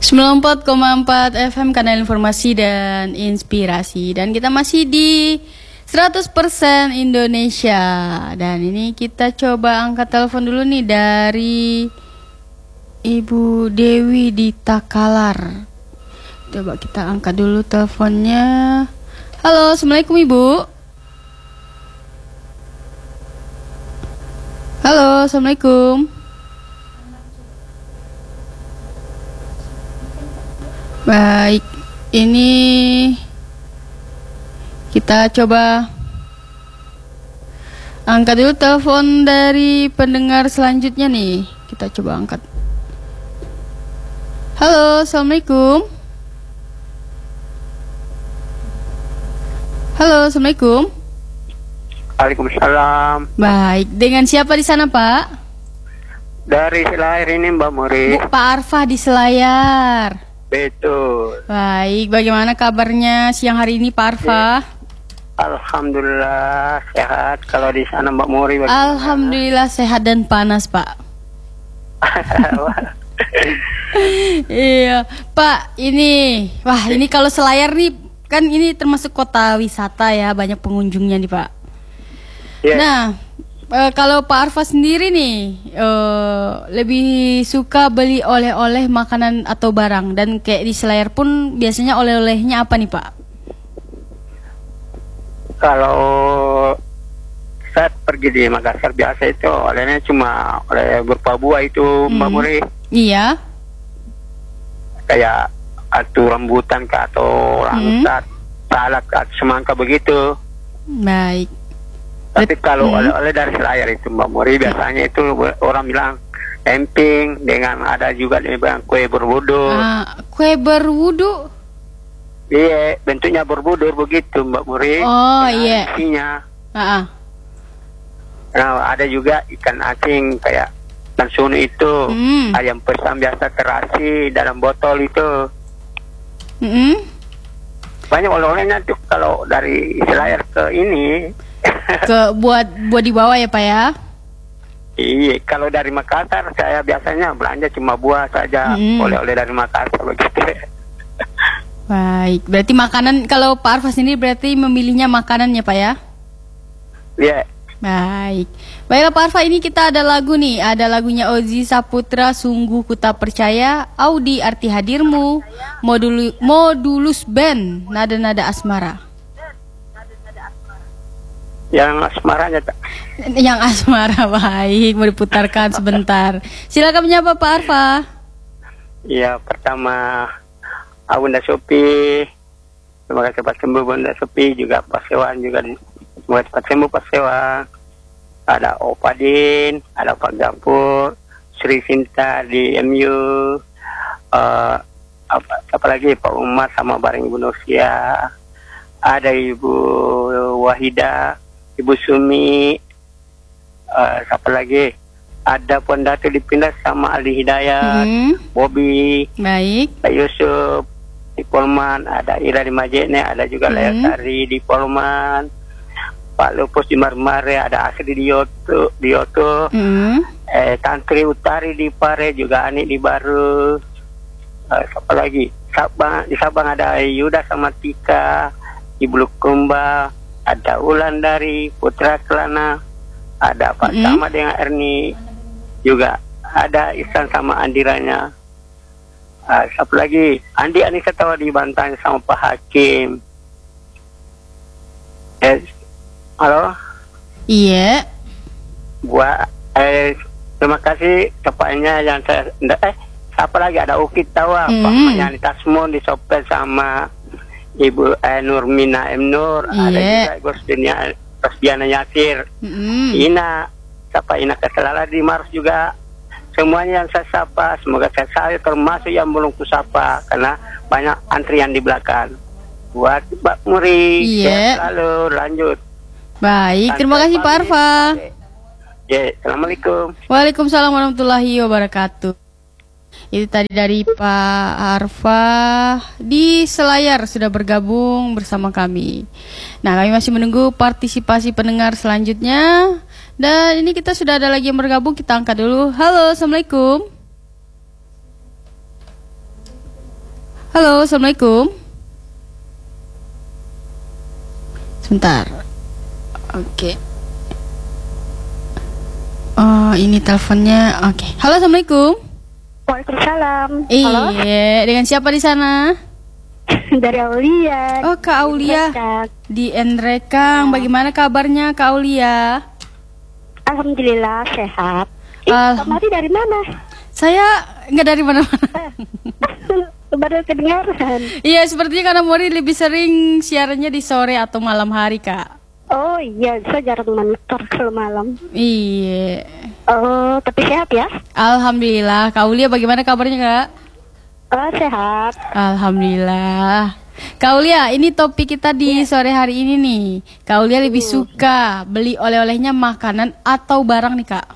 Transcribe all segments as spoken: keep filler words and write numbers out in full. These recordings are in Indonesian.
sembilan puluh empat koma empat F M, kanal informasi dan inspirasi. Dan kita masih di seratus persen Indonesia. Dan ini kita coba angkat telepon dulu nih dari Ibu Dewi di Takalar. Coba kita angkat dulu teleponnya. Halo, Assalamualaikum Ibu. Halo, Assalamualaikum. Baik, ini kita coba angkat dulu telepon dari pendengar selanjutnya nih. Kita coba angkat. Halo, Assalamualaikum. Halo, Assalamualaikum. Waalaikumsalam. Baik, dengan siapa di sana, Pak? Dari Selayar ini, Mbak Muri. Bu, Pak Arfa di Selayar. Betul. Baik, bagaimana kabarnya siang hari ini, Pak Arfa? Alhamdulillah sehat. Kalau di sana, Mbak Muri bagaimana? Alhamdulillah sehat dan panas, Pak. Iya, Pak. Ini, wah, ini kalau Selayar nih, kan ini termasuk kota wisata ya, banyak pengunjungnya nih, Pak. Yeah. Nah, e, kalau Pak Arfa sendiri nih, e, lebih suka beli oleh-oleh makanan atau barang, dan kayak di Selayar pun biasanya oleh-olehnya apa nih, Pak? Kalau saat pergi di Makassar biasa itu olehnya cuma oleh berupa buah itu, hmm. Mbak Muri. Iya. Kayak atau rambutan ke atau langsat, hmm. salak ke semangka begitu. Baik. Tapi Bet kalau hmm. oleh-oleh dari Selayar itu, Mbak Muri, biasanya itu orang bilang emping, dengan ada juga yang bilang kue berwudu. Uh, kue berwudu? Iya, bentuknya berbudur begitu, Mbak Muri. Oh iya. Isinya. Uh-uh. Nah, ada juga ikan asin kayak ikan sunu itu, hmm. ayam pesam biasa terasi dalam botol itu. Mm-hmm. Banyak oleh-olehnya tuh kalau dari Selayar ke ini. Ke buat buat dibawa ya, Pak ya? Iya, kalau dari Makassar saya biasanya belanja cuma buah saja, mm. oleh-oleh dari Makassar begitu. Baik, berarti makanan, kalau Pak Arfa sendiri berarti memilihnya makanan ya, Pak ya? Iya. Yeah. Baik. Baiklah Pak Arfa, ini kita ada lagu nih, ada lagunya Ozi Saputra, Sungguh Ku Tak Percaya, Audi Arti Hadirmu, Modulu, Modulus Band, Nada-Nada Asmara. Yang asmaranya tak? Yang asmara, baik, mau diputarkan sebentar. Silakan menyapa Pak Arfa. Iya, pertama Bunda Sopi, semoga cepat sembuh Bunda Sopi, juga Pak Sewan juga semoga cepat sembuh Pak Sewan. Ada Opadin, ada Pak Gapur, Sri Sinta di M U, uh, apa, apa lagi Pak Umar sama bareng Ibu Nusia, ada Ibu Wahida, Ibu Sumi, uh, siapa lagi? Ada Pondatu dipindah sama Ali Hidayat, hmm. Bobby, baik, Pak Yusuf di Polman, ada Ira di Majene, ada juga hmm. Layatari di Polman, Pak Lupus di Marmare, ada Asri di Yoto, di Yoto, hmm. eh, Tantri Utari di Pare, juga Ani di Baru, uh, siapa lagi? Sabang, di Sabang ada Yuda sama Tika, di Bulukumba, ada Ulan dari Putra Kelana, ada Pak mm-hmm. Sama dengan Erni, juga ada Ihsan sama Andiranya. Uh, siapa lagi? Andi Anissa tahu di Bantan sama Pak Hakim. Eh, halo? Iya. Gua eh terima kasih tepatnya yang saya eh siapa lagi, ada Ukit tahu mm-hmm. Pak Mayani Tasmun di Sopel sama Ibu eh, Nurmina M. Nur, yeah. ada juga Gosdiana Rosdiana Yasir, mm-hmm. Ina, siapa Ina Keselala di Mars juga. Semuanya yang saya sapa, semoga saya saya termasuk yang belum kusapa karena banyak antrian di belakang. Buat Mbak Muri, yeah. lalu lanjut. Baik, terima kasih Pak Arfa. Ya, assalamualaikum. Waalaikumsalam warahmatullahi wabarakatuh. Itu tadi dari Pak Arfa di Selayar sudah bergabung bersama kami. Nah, kami masih menunggu partisipasi pendengar selanjutnya. Dan ini kita sudah ada lagi yang bergabung, kita angkat dulu. Halo, Assalamualaikum. Halo, assalamualaikum. Sebentar. Oke. Oh, ini teleponnya. Oke. Halo, assalamualaikum. Waalaikumsalam. Iya, dengan siapa di sana? Dari Aulia. Oh, Kak Aulia. Di Nrekang. Bagaimana kabarnya Kak Aulia? Alhamdulillah sehat. Eh, Al- Kak Mari dari mana? Saya nggak dari mana-mana. Baru kedengaran. Iya, sepertinya karena Mori lebih sering siarannya di sore atau malam hari, Kak. Oh iya, saya jarang monitor kalau malam. Iya. Oh, tapi sehat ya? Alhamdulillah. Kak Aulia bagaimana kabarnya, Kak? Oh, sehat. Alhamdulillah. Kak Aulia, ini topik kita di sore hari ini nih. Kak Aulia lebih Hmm. suka beli oleh-olehnya makanan atau barang nih, Kak?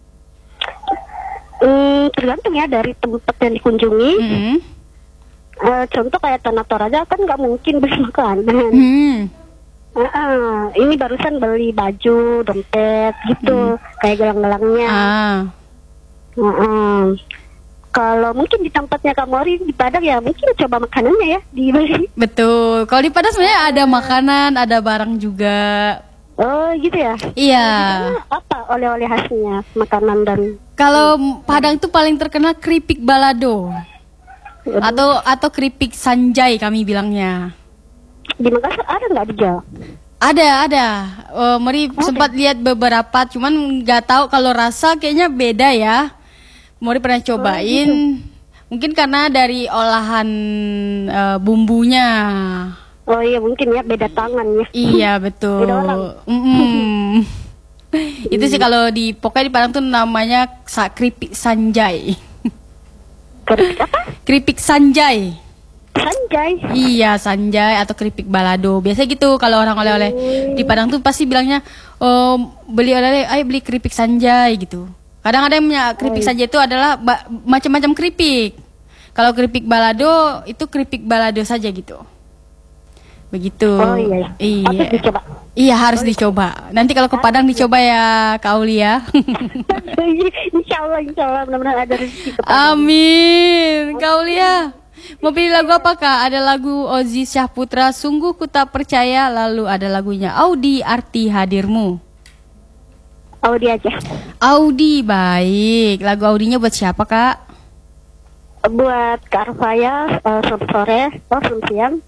Hmm, tergantung ya dari tempat yang dikunjungi. Hmm. Eh, contoh kayak Tanah Toraja kan nggak mungkin beli makanan. Hmm. Eh, eh, ini barusan beli baju, dompet gitu, kayak gelang-gelangnya. Ah. Eh, eh. Kalau mungkin di tempatnya Kak Mori di Padang ya mungkin coba makanannya ya dibeli. Betul. Kalau di Padang sebenarnya ada makanan, ada barang juga. Oh gitu ya. Iya. Nah, apa oleh-oleh khasnya makanan dan Kalau Padang itu paling terkenal keripik balado atau atau keripik sanjay kami bilangnya. di Makassar ada nggak dijual? Ada, ada. Oh, Mori sempat lihat beberapa, cuman nggak tahu kalau rasa kayaknya beda ya. Mori pernah cobain. Mungkin karena dari olahan eh, bumbunya. Oh iya mungkin ya beda tangan ya. Iya betul. Beda orang. Mm-mm. Itu sih kalau di pokoknya di Padang tuh namanya sa- keripik sanjay. Keripik apa? Keripik sanjay. Sanjay. Iya sanjay atau keripik balado. Biasa gitu kalau orang oleh-oleh di Padang tuh pasti bilangnya oh, beli oleh-oleh, ayo beli keripik sanjay gitu. Kadang ada yang punya keripik sanjay itu adalah ba- macam-macam keripik. Kalau keripik balado itu keripik balado saja gitu. Begitu. Oh iya. Iya. Patut dicoba. Iya harus dicoba. Nanti kalau ke Padang dicoba ya Kak Aulia. Insya Allah, insya Allah benar-benar ada rezeki ke Padang. Amin. Kak Aulia. Mau pilih lagu apa Kak? Ada lagu Ozi Syahputra, Sungguh Ku Tak Percaya. Lalu ada lagunya Audi, Arti Hadirmu. Audi aja. Audi, baik. Lagu Audinya buat siapa Kak? Buat Kak Arfaya, uh, sore, oh siang.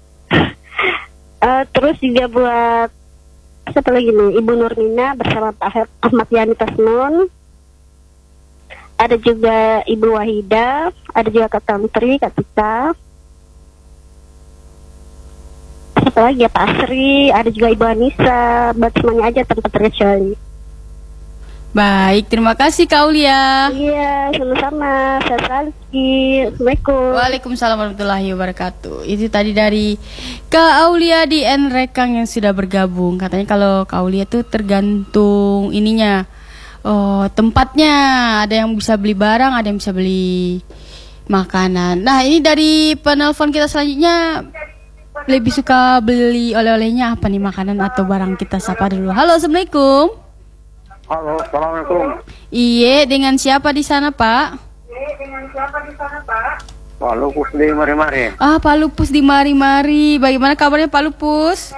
Uh, terus juga buat siapa lagi nih, Ibu Nurmina bersama Pak Ahmad Yani Tasnun. Ada juga Ibu Wahida, ada juga Kak Tantri, Kak Tita. Siapa lagi ya, Pak Asri, ada juga Ibu Anissa. Buat semuanya aja tanpa terkecuali. Baik, terima kasih Kak Aulia. Iya, sama-sama. Saya Salki. Assalamualaikum. Waalaikumsalam warahmatullahi wabarakatuh. Itu tadi dari Kak Aulia di Nrekang yang sudah bergabung. Katanya kalau Kak Aulia tuh tergantung ininya, oh, tempatnya. Ada yang bisa beli barang, ada yang bisa beli makanan. Nah ini dari penelpon kita selanjutnya, lebih suka beli oleh-olehnya apa nih, makanan atau barang? Kita sapa dulu. Halo, assalamualaikum. Halo, assalamualaikum. Iya, dengan siapa di sana Pak? Pak Lupus di Mari-Mari. Ah, Pak Lupus di Mari-Mari. Bagaimana kabarnya Pak Lupus?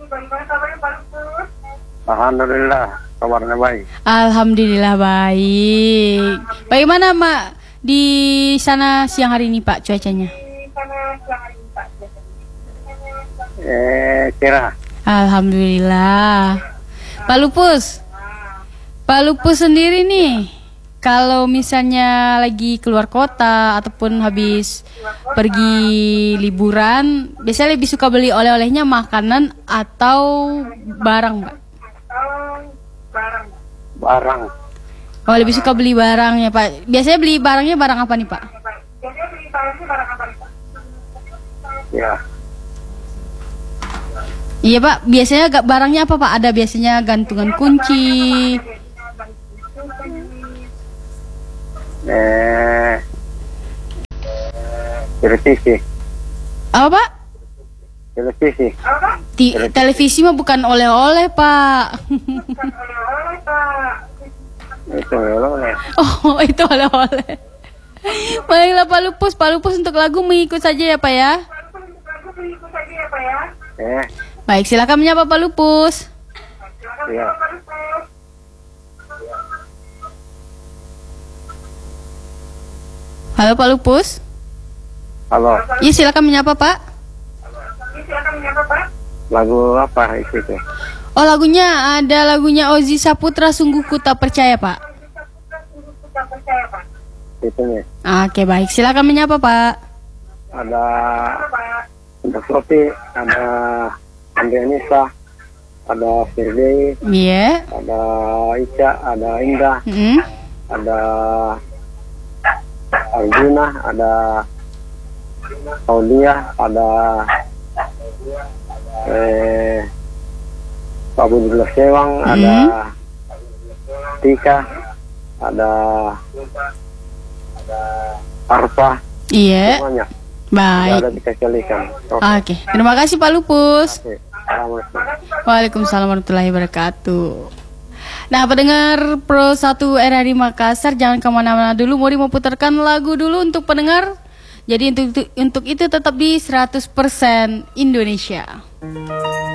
Alhamdulillah, kabarnya baik. Alhamdulillah baik. Bagaimana Mak di sana siang hari ini Pak cuacanya? Eh, kira. Alhamdulillah. Pak Lupus, Pak Lupus sendiri nih, kalau misalnya lagi keluar kota ataupun habis pergi liburan, biasanya lebih suka beli oleh-olehnya makanan atau barang, Pak? Barang. Oh, lebih suka beli barangnya, Pak. Biasanya beli barangnya barang apa nih, Pak? Ya. Iya, Pak. Biasanya gak barangnya apa, Pak? Ada biasanya gantungan kunci. Eh, televisi. Apa, Pak? Televisi. Ti- televisi mah bukan oleh-oleh, Pak. Itu oleh. Oh, itu oleh-oleh. Baiklah Pak Lupus, Pak Lupus untuk lagu mengikut saja ya Pak ya. Eh, Baik, silakan menyapa Pak Lupus. iya. Halo Pak Lupus. Halo, Iya silakan menyapa Pak. lagu apa itu tuh? Oh lagunya ada lagunya Ozi Saputra, Sungguh Ku Tak Percaya Pak. Itu nih. Oke baik, silakan menyapa Pak. Ada ada Sophie, ada Andrianisa, ada Firdi, Iya. ada Ica, ada Indah, Mm-mm. ada Arjuna, ada Aulia, ada eh Pak Budi Sewang, ada Tika, ada Arfa, Iya. semuanya. Baik. Ada dikasihkan. Oke, terima kasih Pak Lupus. Oke, Assalamualaikum. Waalaikumsalam warahmatullahi wabarakatuh. Nah, pendengar Pro satu R R I Makassar, jangan kemana-mana dulu. Mori mau putarkan lagu dulu untuk pendengar. Jadi untuk untuk itu tetap di seratus persen Indonesia.